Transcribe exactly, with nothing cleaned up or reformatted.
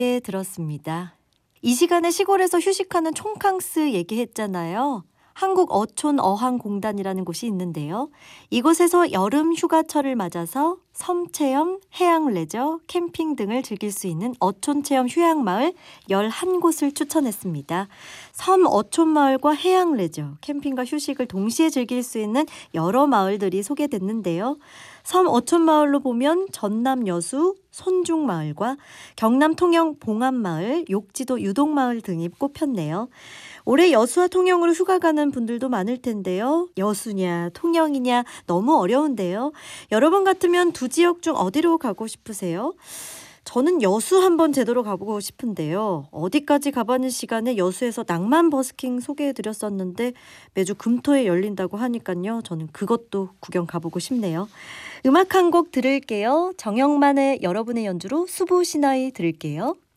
예, 들었습니다. 이 시간에 시골에서 휴식하는 촌캉스 얘기했잖아요. 한국어촌어항공단이라는 곳이 있는데요. 이곳에서 여름 휴가철을 맞아서 섬 체험, 해양 레저, 캠핑 등을 즐길 수 있는 어촌 체험 휴양마을 열한 곳을 추천했습니다. 섬 어촌마을과 해양 레저, 캠핑과 휴식을 동시에 즐길 수 있는 여러 마을들이 소개됐는데요. 섬 어촌마을로 보면 전남 여수, 손중마을과 경남 통영 봉안마을, 욕지도 유동마을 등이 꼽혔네요. 올해 여수와 통영으로 휴가 가는 분들도 많을 텐데요. 여수냐 통영이냐 너무 어려운데요. 여러분 같으면 두 지역 중 어디로 가고 싶으세요? 저는 여수 한번 제대로 가보고 싶은데요. 어디까지 가봤는 시간에 여수에서 낭만 버스킹 소개해드렸었는데 매주 금토에 열린다고 하니까요. 저는 그것도 구경 가보고 싶네요. 음악 한 곡 들을게요. 정영만의 여러분의 연주로 수부 시나이 들을게요.